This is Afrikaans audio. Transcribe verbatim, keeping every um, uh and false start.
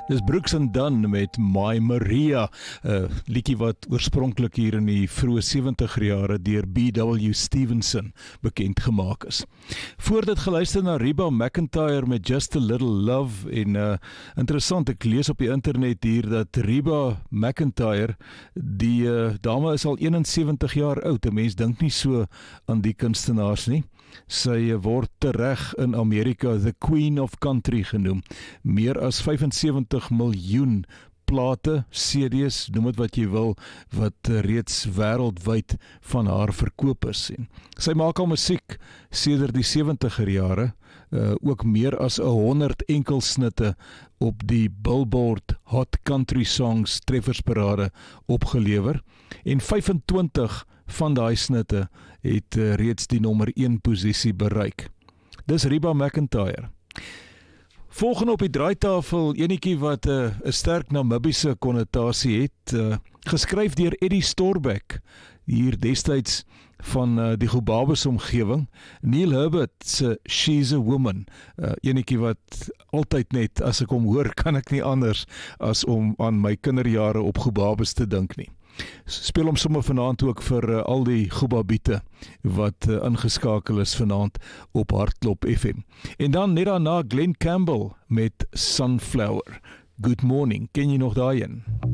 Dis Brooks and Dunn met My Maria, 'n uh, liedjie wat oorspronklik hier in die vroeë sewentig jare deur B W Stevenson bekend gemaak is. Voor dit geluister na Reba McEntire met Just a Little Love en uh, interessant, ek lees op die internet hier dat Reba McEntire, die uh, dame is al eenensewentig jaar oud, 'n mens dink nie so aan die kunstenaars nie. Sy word tereg in Amerika the Queen of Country genoem. Meer as vyfensewentig miljoen plate, C D's, noem dit wat jy wil, wat reeds wêreldwyd van haar verkoop is. En sy maak al musiek sedert die sewentiger jare, uh, ook meer as honderd enkelsnitte op die Billboard Hot Country Songs treffersparade opgelewer en vyfentwintig van daai snitte het uh, reeds die nommer een posisie bereik. Dis Reba McEntire. Volgende op die draaitafel, enetjie wat 'n uh, 'n sterk Namibiese konnotasie het, uh, geskryf deur Eddie Storbeck, hier destyds van uh, die Gobabis omgewing. Neil Herbert se She's a Woman, uh, enetjie wat altyd net, as ek hom hoor, kan ek nie anders as om aan my kinderjare op Gobabis te dink nie. Speel hom sommer vanaand ook vir uh, al die Gobabiete wat uh, ingeskakel is vanaand op Hartklop F M. En dan net daarna Glenn Campbell met Sunflower. Good morning, ken jy nog daai een?